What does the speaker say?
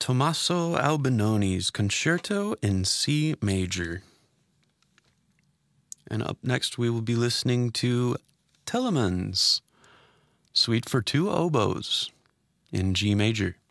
Tommaso Albinoni's Concerto in C major. And up next, we will be listening to Telemann's Suite for Two Oboes in G major.